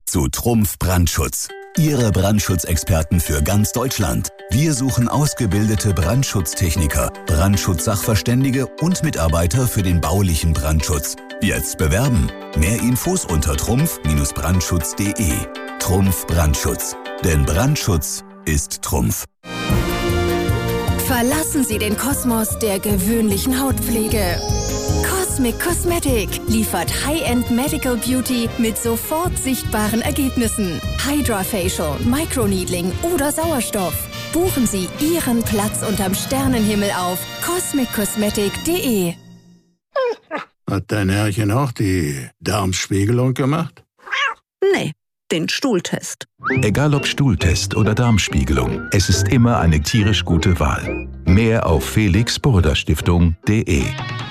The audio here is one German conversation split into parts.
zu Trumpf Brandschutz. Ihre Brandschutzexperten für ganz Deutschland. Wir suchen ausgebildete Brandschutztechniker, Brandschutzsachverständige und Mitarbeiter für den baulichen Brandschutz. Jetzt bewerben. Mehr Infos unter trumpf-brandschutz.de. Trumpf Brandschutz. Denn Brandschutz ist Trumpf. Verlassen Sie den Kosmos der gewöhnlichen Hautpflege. Cosmic Cosmetic liefert High-End Medical Beauty mit sofort sichtbaren Ergebnissen. Hydra-Facial, Microneedling oder Sauerstoff. Buchen Sie Ihren Platz unterm Sternenhimmel auf cosmiccosmetic.de. Hat dein Herrchen auch die Darmspiegelung gemacht? Nee, den Stuhltest. Egal ob Stuhltest oder Darmspiegelung, es ist immer eine tierisch gute Wahl. Mehr auf felixburda-stiftung.de.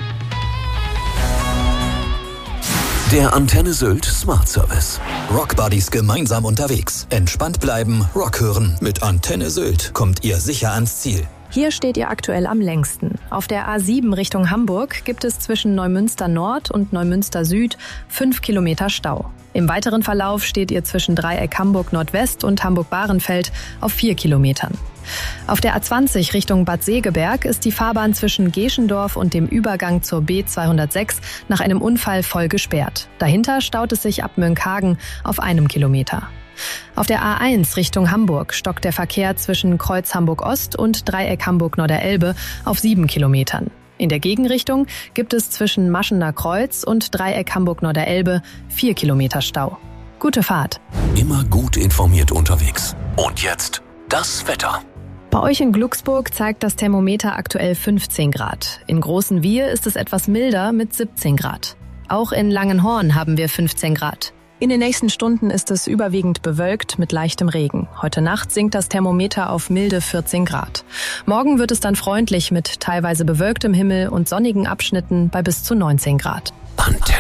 Der Antenne Sylt Smart Service. Rockbuddies gemeinsam unterwegs. Entspannt bleiben, Rock hören. Mit Antenne Sylt kommt ihr sicher ans Ziel. Hier steht ihr aktuell am längsten. Auf der A7 Richtung Hamburg gibt es zwischen Neumünster Nord und Neumünster Süd 5 Kilometer Stau. Im weiteren Verlauf steht ihr zwischen Dreieck Hamburg Nordwest und Hamburg-Bahrenfeld auf 4 Kilometern. Auf der A20 Richtung Bad Segeberg ist die Fahrbahn zwischen Geschendorf und dem Übergang zur B206 nach einem Unfall voll gesperrt. Dahinter staut es sich ab Mönckehagen auf 1 Kilometer. Auf der A1 Richtung Hamburg stockt der Verkehr zwischen Kreuz Hamburg Ost und Dreieck Hamburg Norderelbe auf 7 Kilometern. In der Gegenrichtung gibt es zwischen Maschener Kreuz und Dreieck Hamburg Norderelbe 4 Kilometer Stau. Gute Fahrt. Immer gut informiert unterwegs. Und jetzt das Wetter. Bei euch in Glücksburg zeigt das Thermometer aktuell 15 Grad. In Großenwier ist es etwas milder mit 17 Grad. Auch in Langenhorn haben wir 15 Grad. In den nächsten Stunden ist es überwiegend bewölkt mit leichtem Regen. Heute Nacht sinkt das Thermometer auf milde 14 Grad. Morgen wird es dann freundlich mit teilweise bewölktem Himmel und sonnigen Abschnitten bei bis zu 19 Grad. Antenne.